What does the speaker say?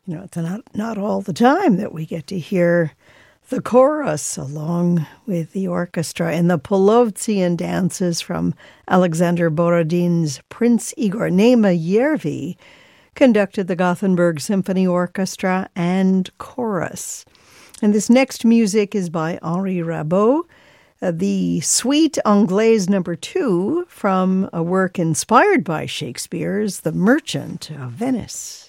It's not all the time that we get to hear the chorus along with the orchestra in the Polovtsian dances from Alexander Borodin's Prince Igor. Nema Yervi conducted the Gothenburg Symphony Orchestra and chorus. And this next music is by Henri Rabault, the Suite Anglaise No. 2 from a work inspired by Shakespeare's The Merchant of Venice.